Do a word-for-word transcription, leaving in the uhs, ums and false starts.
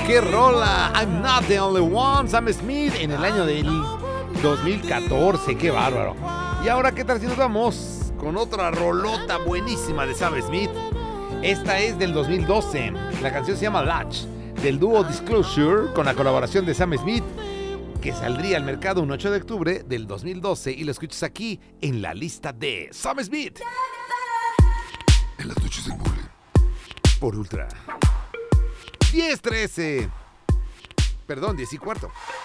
qué rola. I'm not the only one. Sam Smith en el año del dos mil catorce. Qué bárbaro. Y ahora, ¿qué tal si nos vamos con otra rolota buenísima de Sam Smith? Esta es del dos mil doce. La canción se llama Latch, del dúo Disclosure, con la colaboración de Sam Smith, que saldría al mercado un ocho de octubre del dos mil doce. Y lo escuchas aquí en la lista de Sam Smith. En las noches del mole. Por Ultra. diez trece. Perdón, diez y cuarto.